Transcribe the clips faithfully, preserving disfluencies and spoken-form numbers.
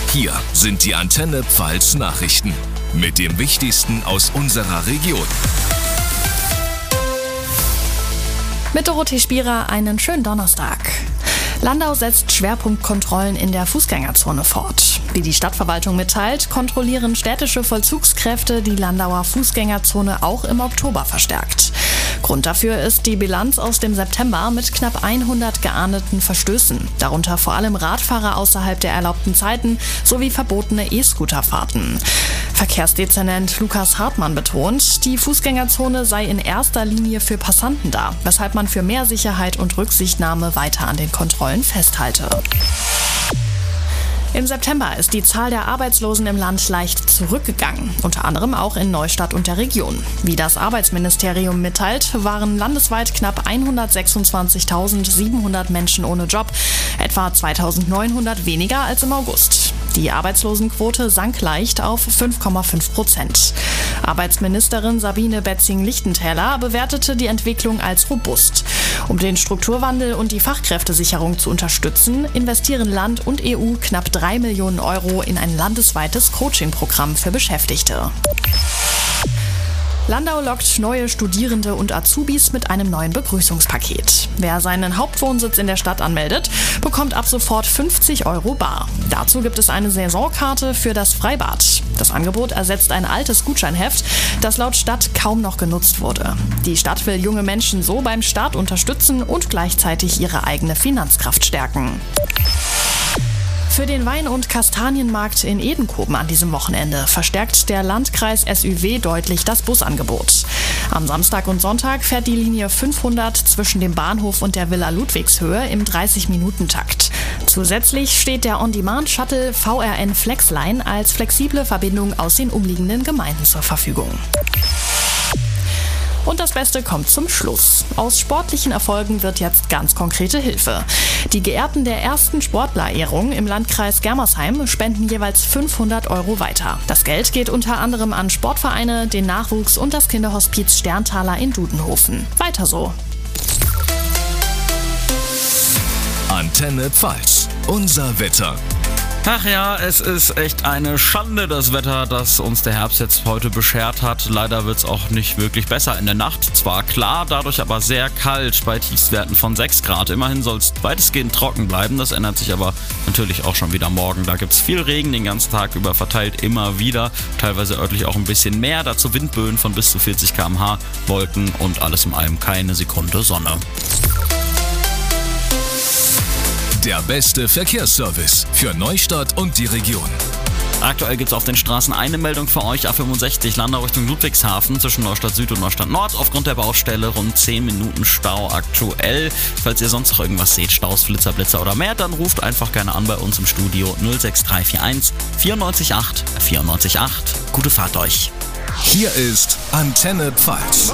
Hier sind die Antenne Pfalz Nachrichten mit dem Wichtigsten aus unserer Region. Mit Dorothee Spierer einen schönen Donnerstag. Landau setzt Schwerpunktkontrollen in der Fußgängerzone fort. Wie die Stadtverwaltung mitteilt, kontrollieren städtische Vollzugskräfte die Landauer Fußgängerzone auch im Oktober verstärkt. Grund dafür ist die Bilanz aus dem September mit knapp hundert geahndeten Verstößen, darunter vor allem Radfahrer außerhalb der erlaubten Zeiten sowie verbotene E-Scooterfahrten. Verkehrsdezernent Lukas Hartmann betont, die Fußgängerzone sei in erster Linie für Passanten da, weshalb man für mehr Sicherheit und Rücksichtnahme weiter an den Kontrollen festhalte. Im September ist die Zahl der Arbeitslosen im Land leicht zurückgegangen, unter anderem auch in Neustadt und der Region. Wie das Arbeitsministerium mitteilt, waren landesweit knapp hundertsechsundzwanzigtausendsiebenhundert Menschen ohne Job, etwa zweitausendneunhundert weniger als im August. Die Arbeitslosenquote sank leicht auf fünf Komma fünf Prozent. Arbeitsministerin Sabine Betzing-Lichtentäler bewertete die Entwicklung als robust. Um den Strukturwandel und die Fachkräftesicherung zu unterstützen, investieren Land und E U knapp drei Millionen Euro in ein landesweites Coaching-Programm für Beschäftigte. Landau lockt neue Studierende und Azubis mit einem neuen Begrüßungspaket. Wer seinen Hauptwohnsitz in der Stadt anmeldet, bekommt ab sofort fünfzig Euro bar. Dazu gibt es eine Saisonkarte für das Freibad. Das Angebot ersetzt ein altes Gutscheinheft, das laut Stadt kaum noch genutzt wurde. Die Stadt will junge Menschen so beim Start unterstützen und gleichzeitig ihre eigene Finanzkraft stärken. Für den Wein- und Kastanienmarkt in Edenkoben an diesem Wochenende verstärkt der Landkreis S Ü W deutlich das Busangebot. Am Samstag und Sonntag fährt die Linie fünfhundert zwischen dem Bahnhof und der Villa Ludwigshöhe im dreißig-Minuten-Takt. Zusätzlich steht der On-Demand-Shuttle V R N Flexline als flexible Verbindung aus den umliegenden Gemeinden zur Verfügung. Und das Beste kommt zum Schluss. Aus sportlichen Erfolgen wird jetzt ganz konkrete Hilfe. Die Geehrten der ersten Sportlerehrung im Landkreis Germersheim spenden jeweils fünfhundert Euro weiter. Das Geld geht unter anderem an Sportvereine, den Nachwuchs und das Kinderhospiz Sterntaler in Dudenhofen. Weiter so. Antenne Pfalz, unser Wetter. Ach ja, es ist echt eine Schande, das Wetter, das uns der Herbst jetzt heute beschert hat. Leider wird es auch nicht wirklich besser. In der Nacht zwar klar, dadurch aber sehr kalt bei Tiefstwerten von sechs Grad. Immerhin soll es weitestgehend trocken bleiben. Das ändert sich aber natürlich auch schon wieder morgen. Da gibt es viel Regen den ganzen Tag über verteilt, immer wieder. Teilweise örtlich auch ein bisschen mehr. Dazu Windböen von bis zu vierzig Kilometer pro Stunde, Wolken und alles in allem keine Sekunde Sonne. Der beste Verkehrsservice für Neustadt und die Region. Aktuell gibt es auf den Straßen eine Meldung für euch, A fünfundsechzig Landau Richtung Ludwigshafen zwischen Neustadt Süd und Neustadt Nord. Aufgrund der Baustelle rund zehn Minuten Stau aktuell. Falls ihr sonst noch irgendwas seht, Staus, Flitzer, Blitzer oder mehr, dann ruft einfach gerne an bei uns im Studio null sechs drei vier eins vierundneunzig acht vierundneunzig acht. Gute Fahrt euch. Hier ist Antenne Pfalz.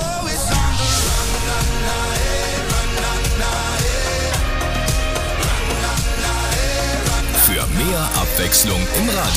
Für mehr Abwechslung im Radio.